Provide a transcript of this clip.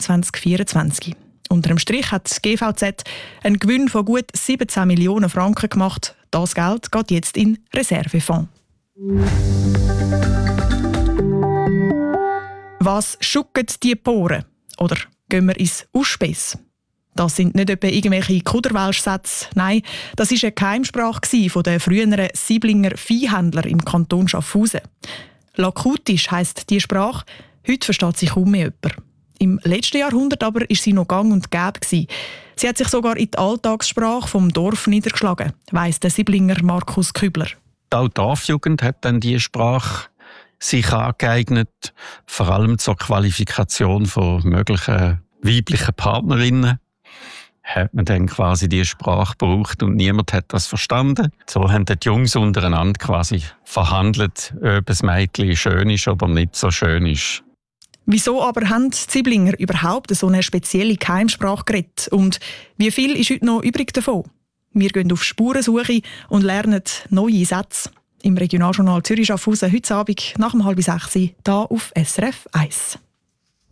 2024. Unter dem Strich hat die GVZ einen Gewinn von gut 17 Millionen Franken gemacht. Das Geld geht jetzt in Reservefonds. Was schucken die Poren? Oder gehen wir ins Ausspäß? Das sind nicht etwa irgendwelche Kuderwelsch-Sätze. Nein, das war eine Geheimsprache von den früheren Sieblinger Viehhändler im Kanton Schaffhausen. Lakutisch heisst die Sprache. Heute versteht sie kaum mehr jemand. Im letzten Jahrhundert aber war sie noch gang und gäbe. Sie hat sich sogar in die Alltagssprache vom Dorf niedergeschlagen, weiss der Sieblinger Markus Kübler. Auch die Dorfjugend hat dann diese Sprache sich angeeignet, vor allem zur Qualifikation von möglichen weiblichen Partnerinnen. Hat man dann quasi diese Sprache gebraucht und niemand hat das verstanden. So haben die Jungs untereinander quasi verhandelt, ob das Mädchen schön ist oder nicht so schön ist. Wieso aber haben die Sieblinger überhaupt so eine spezielle Geheimsprache geredet? Und wie viel ist heute noch übrig davon? Wir gehen auf Spurensuche und lernen neue Sätze. Im Regionaljournal Zürich-Schaffhausen heute Abend nach 5:30 hier auf SRF 1.